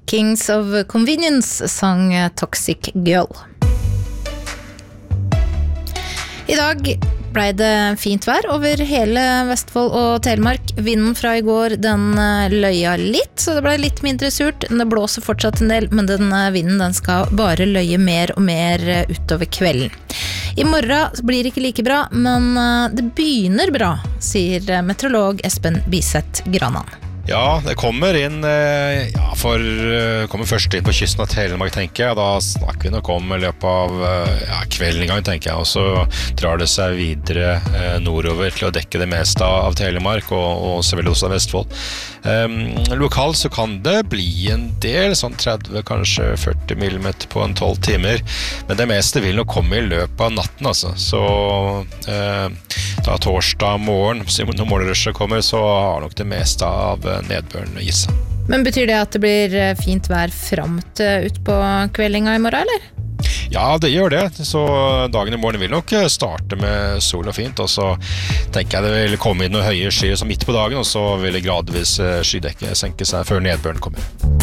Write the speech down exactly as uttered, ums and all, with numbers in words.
Kings of Convenience sang Toxic Girl. I dag ble det fint vær over hele Vestfold og Telemark. Vinden fra i går, den løya litt, så det ble litt mindre surt. Det blåser fortsatt en del, men den vinden den skal bare løye mer og mer utover kvelden. I morgen blir det ikke like bra, men det begynner bra, sier meteorolog Espen Biseth Granan. Ja, det kommer inn, ja, for kommer først inn på kysten av Telemark, tenker jeg. Da snakker vi nok om i løpet av ja, kvelden en gang, tenker jeg. Og så drar det seg videre eh, nordover til å dekke det meste av Telemark, og, og selvfølgelig også av Vestfold. Um, lokalt så kan det bli en del, sånn tretti, kanskje førti millimeter på en tolv timer. Men det meste vil nok komme i løpet av natten, altså. Så eh, da torsdag morgen, når morgenrushet kommer, så har nok det meste av nedbøren gitt seg. Men betyr det at det blir fint vær frem til ut på kveldinga i morgen, eller? Ja, det gjør det. Så dagen i morgen vil nok starte med sol og fint, og så tenker jeg det vil komme inn noen høye skyer som midt på dagen, og så vil det gradvis skydekket senke seg før nedbøren kommer.